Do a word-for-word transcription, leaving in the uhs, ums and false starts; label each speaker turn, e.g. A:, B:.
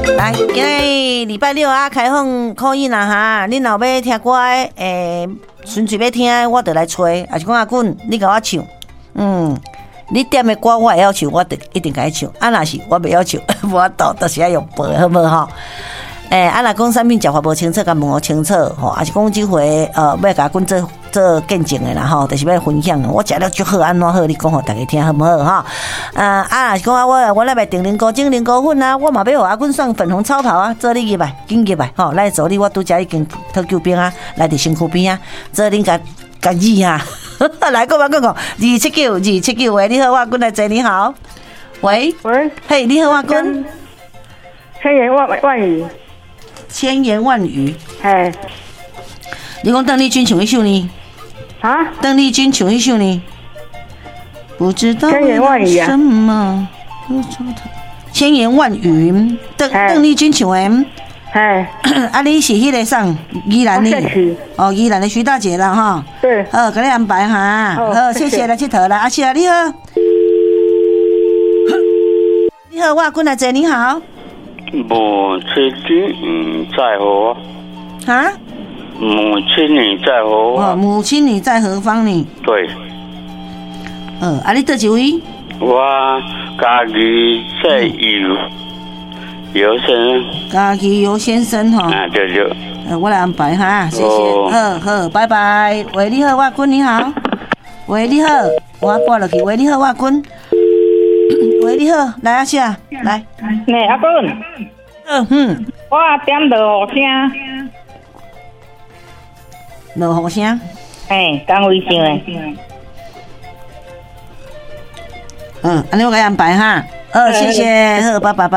A: 来，今日礼拜六啊，开放可以啦哈！恁若要听歌诶，诶，纯粹要听，我就来吹。还是讲阿滚，你甲我唱，嗯，你点的歌我会晓唱，我得一定甲你唱。啊，若是我袂晓唱，无法度，就是要用背，好无吼？诶、欸，啊，若讲啥物食法无清楚，甲问我清楚吼，还是讲即回呃，要甲阮做做见证的啦吼，就是要分享。我食了足好，安怎好？你讲互大家听好唔好哈？啊啊，是讲我我来卖定零高精零高粉啊，我嘛要互阿阮送粉红超跑啊，做你入来，紧入来吼，来做你，我拄则已经特救兵啊，来伫身躯边啊，做恁甲甲字啊，来讲嘛讲讲，二七九二七九，喂，你好，我滚来坐，你好，喂
B: 喂，
A: 嘿，你好，我滚，
B: 千言万万语。
A: 千言万语，
B: 嘿，
A: 你讲邓丽君唱一首呢？
B: 啊？
A: 邓丽君唱一首呢？不知道
B: 千言万语啊？
A: 什么？千言万语，邓邓丽君唱的。
B: 嘿，
A: 啊，你是迄个上宜兰的？哦，宜兰的徐大姐啦，哈。
B: 对。
A: 好，给你安排哈。好，谢谢来佚佗啦，阿谢你好。你好，我滚来坐，你好。
C: 母亲你在何？
A: 啊？
C: 母亲你在何？
A: 哦，母亲你在何方呢？
C: 对。
A: 呃，啊，你倒一位？
C: 我家己在游游先生。
A: 家己游先生哈。
C: 啊，对对。
A: 呃，我来安排哈，谢谢。
C: 哦、
A: 好好，拜拜。喂，你好，我滚，你好。喂，你好，我拨落去。喂，你好，我滚。喂，你好，来阿姐，来。
B: 呢，阿滚。
A: 嗯哼。
B: 我点落雨声。
A: 落雨声。
B: 嘿，讲卫生的。
A: 嗯，安尼我给安排哈。好，谢谢，好，拜拜。